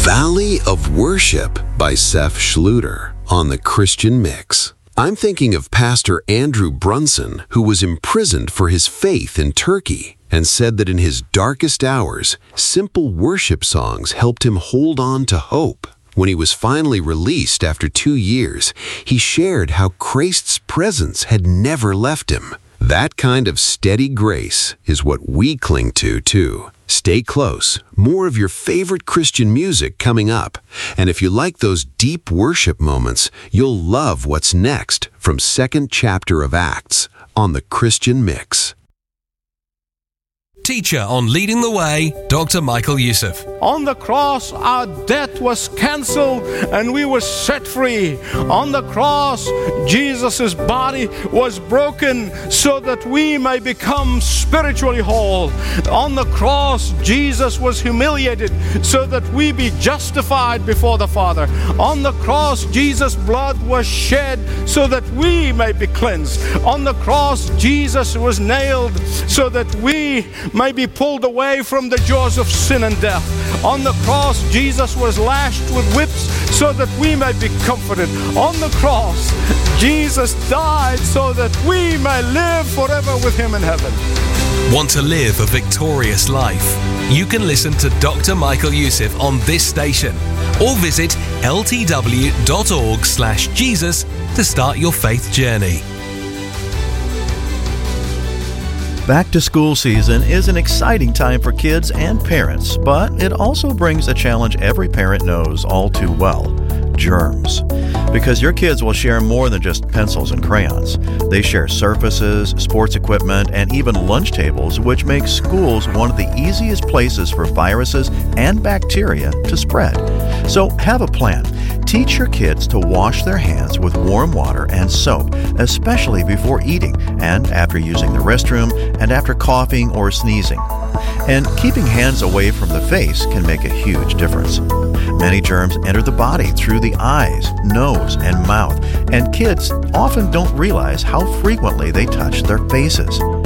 Valley of Worship by Seth Schluter on the Christian Mix. I'm thinking of Pastor Andrew Brunson, who was imprisoned for his faith in Turkey and said that in his darkest hours, simple worship songs helped him hold on to hope. When he was finally released after 2 years, he shared how Christ's presence had never left him. That kind of steady grace is what we cling to, too. Stay close. More of your favorite Christian music coming up. And if you like those deep worship moments, you'll love what's next from second chapter of Acts on the Christian Mix. Teacher on Leading the Way, Dr. Michael Youssef. On the cross, our debt was cancelled and we were set free. On the cross, Jesus' body was broken so that we may become spiritually whole. On the cross, Jesus was humiliated so that we be justified before the Father. On the cross, Jesus' blood was shed so that we may be cleansed. On the cross, Jesus was nailed so that we may be pulled away from the jaws of sin and death. On the cross, Jesus was lashed with whips so that we may be comforted. On the cross, Jesus died so that we may live forever with Him in heaven. Want to live a victorious life? You can listen to Dr. Michael Youssef on this station or visit ltw.org/Jesus to start your faith journey. Back to school season is an exciting time for kids and parents, but it also brings a challenge every parent knows all too well: germs. Because your kids will share more than just pencils and crayons. They share surfaces, sports equipment, and even lunch tables, which makes schools one of the easiest places for viruses and bacteria to spread. So have a plan. Teach your kids to wash their hands with warm water and soap, especially before eating and after using the restroom and after coughing or sneezing. And keeping hands away from the face can make a huge difference. Many germs enter the body through the eyes, nose, and mouth, and kids often don't realize how frequently they touch their faces.